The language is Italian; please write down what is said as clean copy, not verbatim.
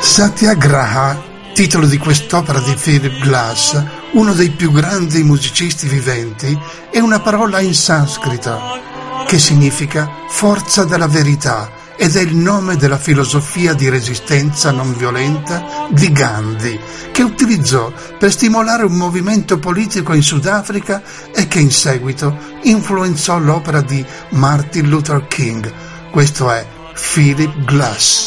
Satyagraha, titolo di quest'opera di Philip Glass, uno dei più grandi musicisti viventi, è una parola in sanscrito che significa forza della verità ed è il nome della filosofia di resistenza non violenta di Gandhi, che utilizzò per stimolare un movimento politico in Sudafrica e che in seguito influenzò l'opera di Martin Luther King. Questo è Philip Glass.